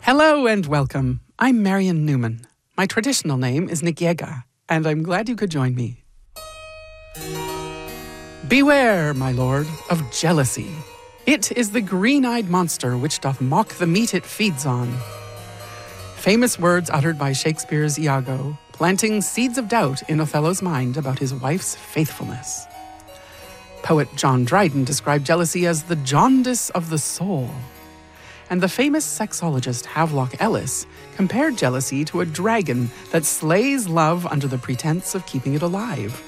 Hello and welcome. I'm Marion Newman. My traditional name is Nikiega, and I'm glad you could join me. Beware, my lord, of jealousy. It is the green-eyed monster which doth mock the meat it feeds on. Famous words uttered by Shakespeare's Iago, planting seeds of doubt in Othello's mind about his wife's faithfulness. Poet John Dryden described jealousy as the jaundice of the soul. And the famous sexologist Havelock Ellis compared jealousy to a dragon that slays love under the pretense of keeping it alive.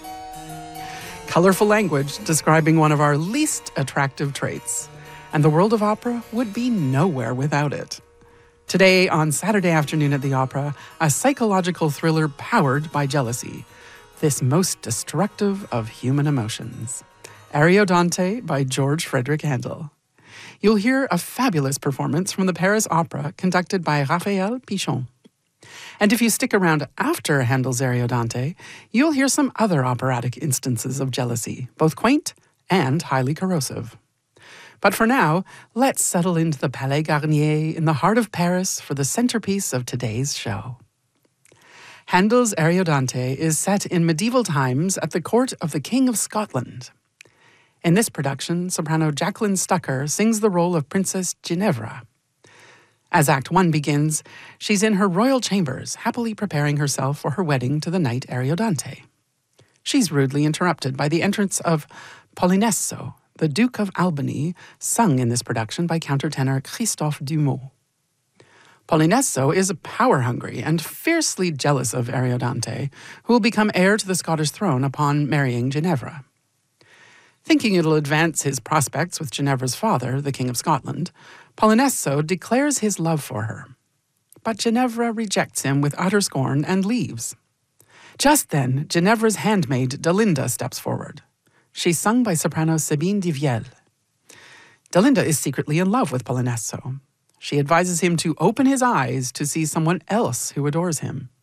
Colorful language describing one of our least attractive traits, and the world of opera would be nowhere without it. Today, on Saturday afternoon at the Opera, a psychological thriller powered by jealousy, this most destructive of human emotions. Ariodante by George Frederick Handel. You'll hear a fabulous performance from the Paris Opera conducted by Raphael Pichon. And if you stick around after Handel's Ariodante, you'll hear some other operatic instances of jealousy, both quaint and highly corrosive. But for now, let's settle into the Palais Garnier in the heart of Paris for the centerpiece of today's show. Handel's Ariodante is set in medieval times at the court of the King of Scotland. In this production, soprano Jacqueline Stucker sings the role of Princess Ginevra. As Act 1 begins, she's in her royal chambers, happily preparing herself for her wedding to the knight Ariodante. She's rudely interrupted by the entrance of Polinesso, the Duke of Albany, sung in this production by countertenor Christophe Dumont. Polinesso is power-hungry and fiercely jealous of Ariodante, who will become heir to the Scottish throne upon marrying Ginevra. Thinking it'll advance his prospects with Ginevra's father, the King of Scotland, Polinesso declares his love for her. But Ginevra rejects him with utter scorn and leaves. Just then, Ginevra's handmaid, Delinda, steps forward. She's sung by soprano Sabine Divielle. Delinda is secretly in love with Polinesso. She advises him to open his eyes to see someone else who adores him.